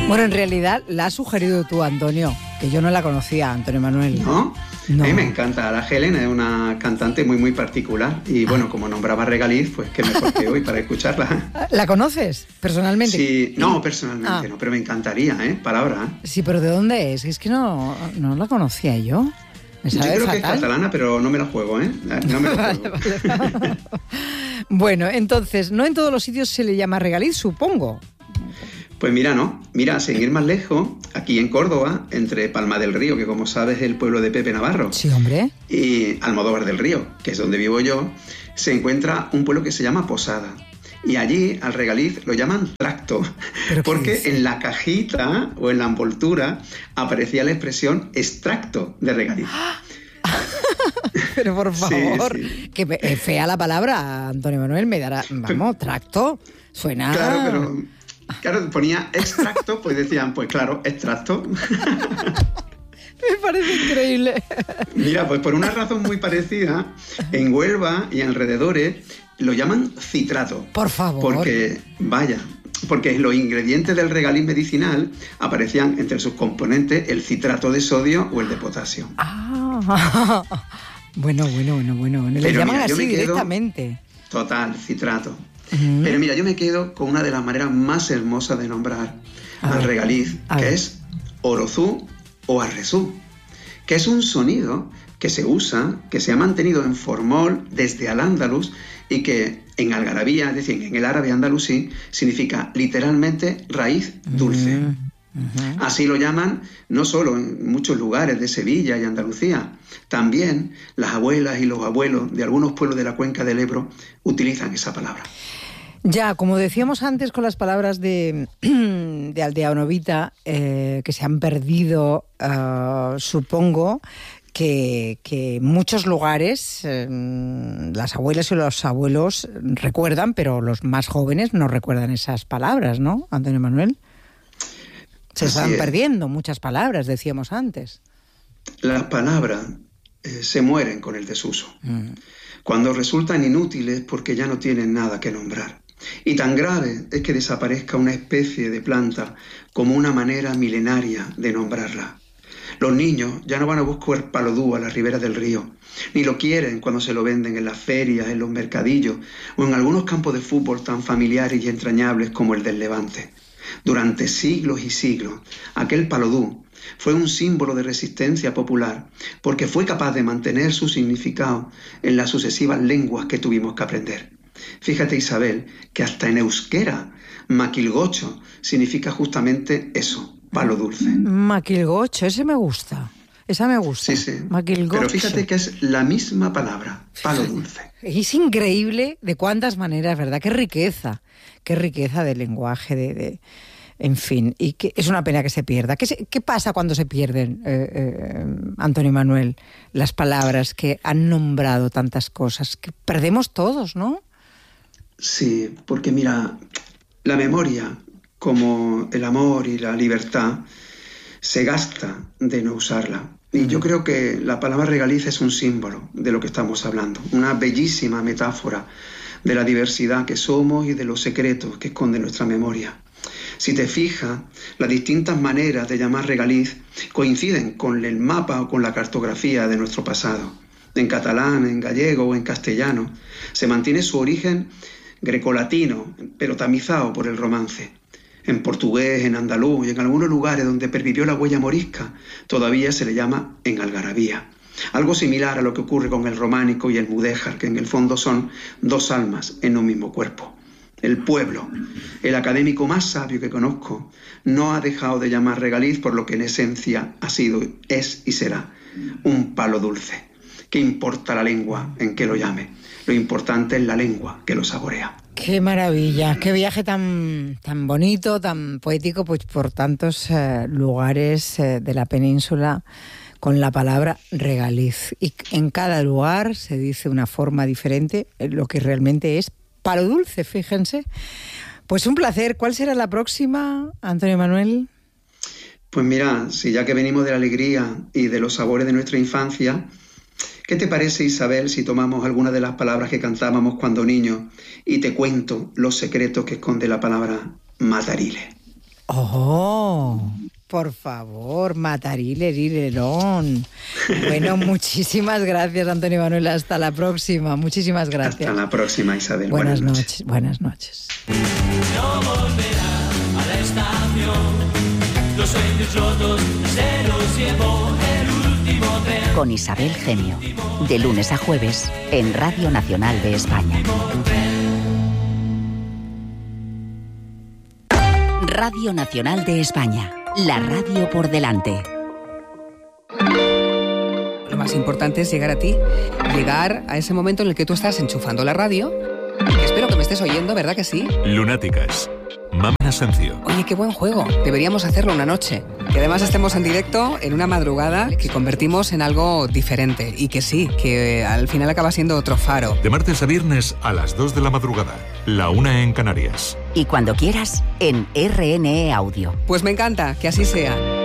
Bueno, en realidad la has sugerido tú, Antonio, que yo no la conocía, Antonio Manuel. ¿No? No. A mí me encanta. La Helen es una cantante muy, muy particular. Y bueno, como nombraba Regaliz, pues qué mejor que hoy para escucharla. ¿La conoces personalmente? Sí, no, personalmente no, pero me encantaría, palabra. Sí, pero ¿de dónde es? Es que no la conocía yo. Yo creo fatal. que es catalana, pero no me la juego, No me la juego. Vale. Bueno, entonces, no en todos los sitios se le llama Regaliz, supongo. Pues mira, no. Mira, sin ir más lejos, aquí en Córdoba, entre Palma del Río, que como sabes es el pueblo de Pepe Navarro. Sí, hombre. Y Almodóvar del Río, que es donde vivo yo, se encuentra un pueblo que se llama Posada. Y allí al regaliz lo llaman tracto, porque en la cajita o en la envoltura aparecía la expresión extracto de regaliz. Pero por favor, sí. Que es fea la palabra, Antonio Manuel, me dará, vamos, tracto, suena... Claro, ponía extracto, pues decían, pues claro, extracto. Me parece increíble. Mira, pues por una razón muy parecida, en Huelva y alrededores lo llaman citrato. Por favor. Porque los ingredientes del regaliz medicinal aparecían entre sus componentes el citrato de sodio o el de potasio. Ah, bueno. Le llaman así directamente. Total, citrato. Pero mira, yo me quedo con una de las maneras más hermosas de nombrar al regaliz, que es orozú o arrezú, que es un sonido que se usa, que se ha mantenido en formol desde al-Ándalus y que en algarabía, es decir, en el árabe andalusí, significa literalmente raíz dulce. Así lo llaman no solo en muchos lugares de Sevilla y Andalucía, también las abuelas y los abuelos de algunos pueblos de la cuenca del Ebro utilizan esa palabra. Ya, como decíamos antes con las palabras de Aldea Novita, que se han perdido, supongo que en muchos lugares las abuelas y los abuelos recuerdan, pero los más jóvenes no recuerdan esas palabras, ¿no, Antonio Manuel? Se están perdiendo muchas palabras, decíamos antes. Las palabras se mueren con el desuso. Cuando resultan inútiles porque ya no tienen nada que nombrar. Y tan grave es que desaparezca una especie de planta como una manera milenaria de nombrarla. Los niños ya no van a buscar palodú a la ribera del río, ni lo quieren cuando se lo venden en las ferias, en los mercadillos o en algunos campos de fútbol tan familiares y entrañables como el del Levante. Durante siglos y siglos, aquel palodú fue un símbolo de resistencia popular porque fue capaz de mantener su significado en las sucesivas lenguas que tuvimos que aprender. Fíjate, Isabel, que hasta en euskera, maquilgocho significa justamente eso, palo dulce. Maquilgocho, esa me gusta. Sí. Maquilgocho. Pero fíjate que es la misma palabra, palo dulce. Es increíble de cuántas maneras, ¿verdad? Qué riqueza de lenguaje, en fin, y que es una pena que se pierda. ¿Qué pasa cuando se pierden, Antonio Manuel, las palabras que han nombrado tantas cosas? Que perdemos todos, ¿no? Sí, porque mira, la memoria, como el amor y la libertad, se gasta de no usarla. Y yo creo que la palabra regaliz es un símbolo de lo que estamos hablando, una bellísima metáfora de la diversidad que somos y de los secretos que esconde nuestra memoria. Si te fijas, las distintas maneras de llamar regaliz coinciden con el mapa o con la cartografía de nuestro pasado. En catalán, en gallego o en castellano se mantiene su origen grecolatino, pero tamizado por el romance. En portugués, en andaluz y en algunos lugares donde pervivió la huella morisca, todavía se le llama en algarabía. Algo similar a lo que ocurre con el románico y el mudéjar, que en el fondo son dos almas en un mismo cuerpo. El pueblo, el académico más sabio que conozco, no ha dejado de llamar regaliz por lo que en esencia ha sido, es y será un palo dulce. ¿Qué importa la lengua en que lo llame? Lo importante es la lengua que lo saborea. ¡Qué maravilla! ¡Qué viaje tan bonito, tan poético, pues por tantos lugares de la península con la palabra regaliz! Y en cada lugar se dice una forma diferente, lo que realmente es palo dulce, fíjense. Pues un placer. ¿Cuál será la próxima, Antonio Manuel? Pues mira, si ya que venimos de la alegría y de los sabores de nuestra infancia, ¿qué te parece, Isabel, si tomamos algunas de las palabras que cantábamos cuando niños y te cuento los secretos que esconde la palabra matarile? ¡Oh! Por favor, Matarilerirelón. Bueno, muchísimas gracias, Antonio Manuel. Hasta la próxima. Muchísimas gracias. Hasta la próxima, Isabel. Buenas noches. Buenas noches. No volverá a la estación. Los sueños rotos se los llevó el último tren. Con Isabel Genio. De lunes a jueves en Radio Nacional de España. Radio Nacional de España. La radio por delante. Lo más importante es llegar a ti, llegar a ese momento en el que tú estás enchufando la radio. Espero que me estés oyendo, ¿verdad que sí? Lunáticas. Mamen Asencio. Oye, qué buen juego. Deberíamos hacerlo una noche. Que además estemos en directo en una madrugada que convertimos en algo diferente. Y que sí, que al final acaba siendo otro faro. De martes a viernes a las 2 de la madrugada. La 1 en Canarias. Y cuando quieras, en RNE Audio. Pues me encanta, que así sea.